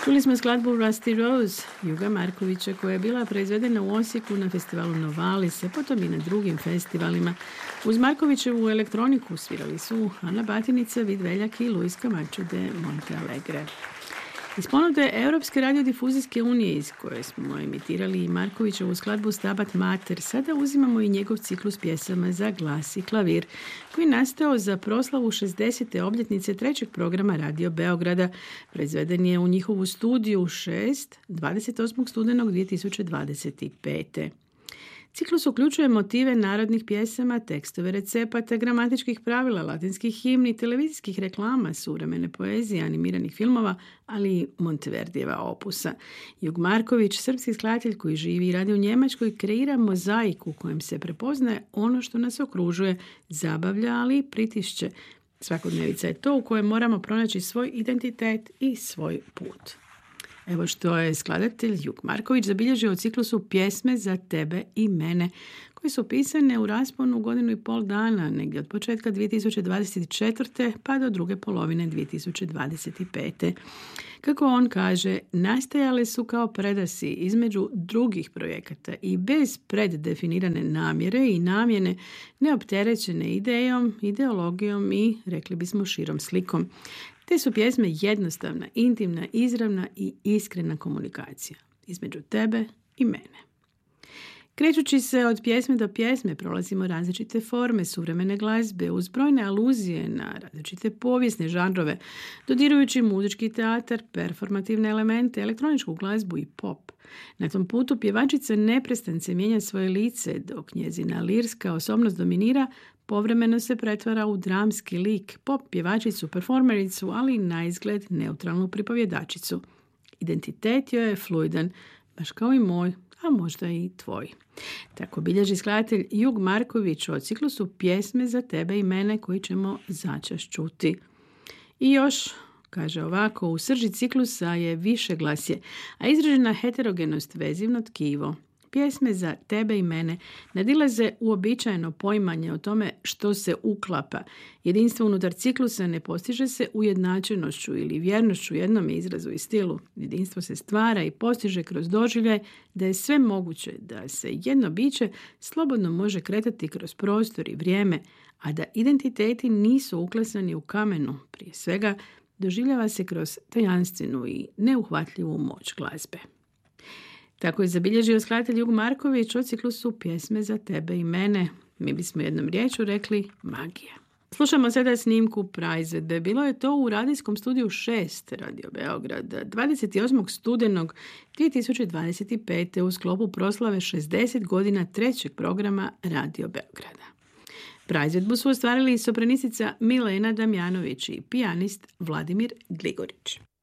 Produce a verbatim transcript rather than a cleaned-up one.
Čuli smo skladbu Rusty Rose Juga Markovića koja je bila proizvedena u Osijeku na festivalu Novalis, a potom i na drugim festivalima. Uz Markovićevu elektroniku svirali su Ana Batinica, Vid Veljak i Luis Camacho de Montealegre. Iz ponude Europske radiodifuzijske unije iz koje smo emitirali i Markovićevu skladbu Stabat Mater, sada uzimamo i njegov ciklus pjesama za glas i klavir, koji je nastao za proslavu šezdesete obljetnice trećeg programa Radio Beograda. Proizveden je u njihovu studiju šest, dvadeset osmog studenog dvije tisuće dvadeset pete. Ciklus uključuje motive narodnih pjesama, tekstove recepata, gramatičkih pravila, latinskih himni, televizijskih reklama, suvremene poezije, animiranih filmova, ali i Monteverdijeva opusa. Jug Marković, srpski skladatelj koji živi i radi u Njemačkoj, kreira mozaik u kojem se prepoznaje ono što nas okružuje, zabavlja, ali i pritišće. Svakodnevica je to u kojem moramo pronaći svoj identitet i svoj put. Evo što je skladatelj Jug Marković zabilježio u ciklusu Pjesme za tebe i mene, koje su pisane u rasponu godinu i pol dana, negdje od početka dvije tisuće dvadeset četvrte pa do druge polovine dvije tisuće dvadeset pete. Kako on kaže, nastajale su kao predasi između drugih projekata i bez preddefinirane namjere i namjene, neopterećene idejom, ideologijom i, rekli bismo, širom slikom. Te su pjesme jednostavna, intimna, izravna i iskrena komunikacija između tebe i mene. Krećući se od pjesme do pjesme prolazimo različite forme suvremene glazbe uz brojne aluzije na različite povijesne žanrove, dodirujući muzički teatar, performativne elemente, elektroničku glazbu i pop. Na tom putu pjevačica neprestance mijenja svoje lice, dok njezina lirska osobnost dominira, povremeno se pretvara u dramski lik, pop pjevačicu, performericu, ali na izgled neutralnu pripovjedačicu. Identitet joj je fluidan, baš kao i moj, a možda i tvoj. Tako bilježi skladatelj Jug Marković o ciklusu Pjesme za tebe i mene koji ćemo začas čuti. I još, kaže ovako, u srži ciklusa je višeglasje, a izražena heterogenost vezivno tkivo. Pjesme za tebe i mene nadilaze uobičajeno poimanje o tome što se uklapa. Jedinstvo unutar ciklusa ne postiže se ujednačenošću ili vjernošću jednom izrazu i stilu. Jedinstvo se stvara i postiže kroz doživljaj da je sve moguće, da se jedno biće slobodno može kretati kroz prostor i vrijeme, a da identiteti nisu uklesani u kamenu. Prije svega, doživljava se kroz tajanstvenu i neuhvatljivu moć glazbe. Tako je zabilježio skladatelj Jug Marković o ciklusu Pjesme za tebe i mene. Mi bismo jednom riječu rekli magija. Slušamo sada snimku praizvedbe. Bilo je to u radijskom studiju šest Radio Beograda dvadeset osmog studenog dvije tisuće dvadeset pete u sklopu proslave šezdeset godina trećeg programa Radio Beograda. Praizvedbu su ostvarili sopranistica Milena Damjanović i pijanist Vladimir Gligorić.